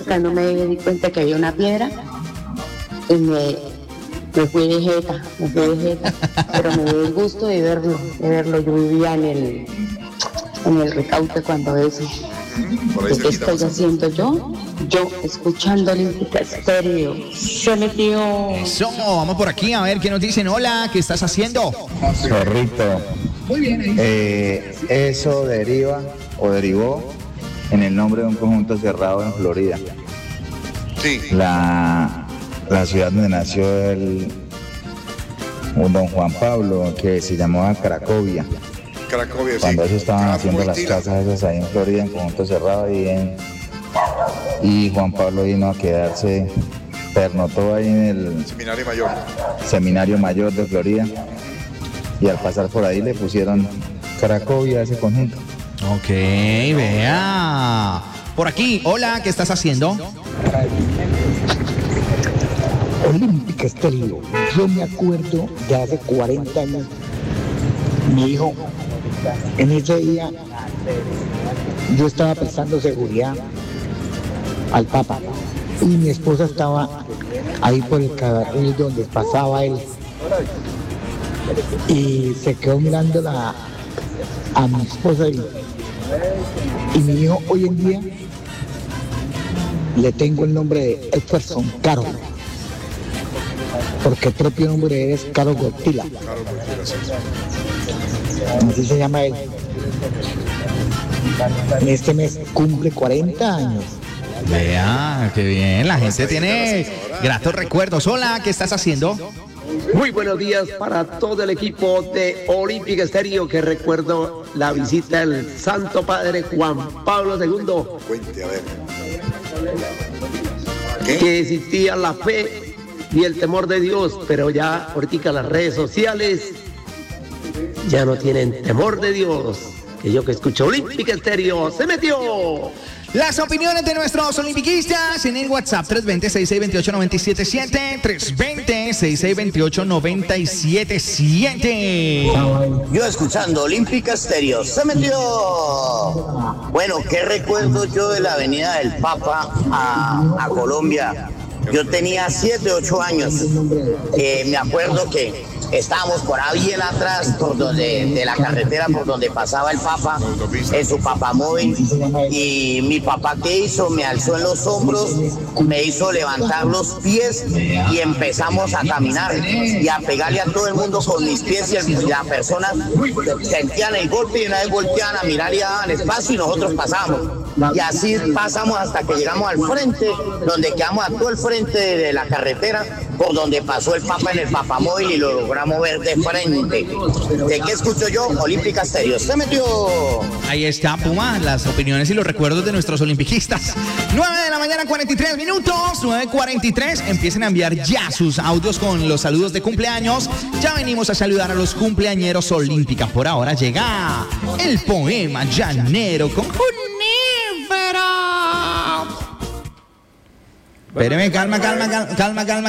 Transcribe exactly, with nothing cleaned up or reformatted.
tocando me di cuenta que había una piedra y me, me fui de jeta, me fui de jeta, pero me dio el gusto de verlo, de verlo. Yo vivía en el, en el Ricaute cuando eso. ¿Y qué estoy haciendo yo? Yo escuchando Olímpica Estéreo. Se metió. Eso, vamos por aquí a ver qué nos dicen. Hola, ¿qué estás haciendo? Zorrito. Muy bien. Eh, eso deriva o derivó en el nombre de un conjunto cerrado en Florida. Sí. La, la ciudad donde nació el un don Juan Pablo, que se llamaba Cracovia. Cracovia, Cuando sí. ellos estaban Ah, haciendo las mentira. casas esas ahí en Florida, en conjunto cerrado, y, en, y Juan Pablo vino a quedarse, pernotó ahí en el Seminario Mayor. Seminario Mayor de Florida, y al pasar por ahí le pusieron Cracovia a ese conjunto. Ok, vea. Por aquí, hola, ¿qué estás haciendo? Olímpica Estéreo. Yo me acuerdo de hace cuarenta años, mi hijo, en ese día, yo estaba prestando seguridad al Papa y mi esposa estaba ahí por el carril donde pasaba él y se quedó mirando la, a mi esposa y, y mi hijo hoy en día le tengo el nombre de Jefferson Caro, porque el propio nombre es Caro Gortila. Claro, mentira, sí. Así se llama él. En este mes cumple cuarenta años. Vea, qué bien. La gente tiene gratos recuerdos. Hola, ¿qué estás haciendo? Muy buenos días para todo el equipo de Olímpica Estéreo, que recuerdo la visita del Santo Padre Juan Pablo segundo, Cuente, a ver. que existía la fe y el temor de Dios, pero ya ahorita las redes sociales ya no tienen temor de Dios. Que yo que escucho Olímpica Estéreo, se metió. Las opiniones de nuestros olimpiquistas en el WhatsApp tres dos cero, seis seis dos ocho, nueve siete siete, tres dos cero, seis seis dos ocho, nueve siete siete. Yo escuchando Olímpica Estéreo, se metió. Bueno, ¿qué recuerdo yo de la avenida del Papa a, a Colombia? Yo tenía siete, ocho años. Eh, me acuerdo que estábamos por ahí bien atrás, por donde, de la carretera por donde pasaba el Papa, en su papamóvil, y mi papá, ¿qué hizo? Me alzó en los hombros, me hizo levantar los pies y empezamos a caminar y a pegarle a todo el mundo con mis pies, y el- las personas sentían el golpe y una vez volteaban a mirar y daban espacio y nosotros pasamos. Y así pasamos hasta que llegamos al frente, donde quedamos a todo el frente de, de la carretera, por donde pasó el Papa en el papamóvil, y lo logramos ver de frente. ¿De qué escucho yo? Olímpica Estéreo. Se metió. Ahí está, Puma, las opiniones y los recuerdos de nuestros olimpiquistas. nueve de la mañana, cuarenta y tres minutos, nueve cuarenta y tres. Empiecen a enviar ya sus audios con los saludos de cumpleaños. Ya venimos a saludar a los cumpleañeros olímpicas. Por ahora llega el poema llanero con Junífera. Espéreme, calma, calma, calma, calma, calma.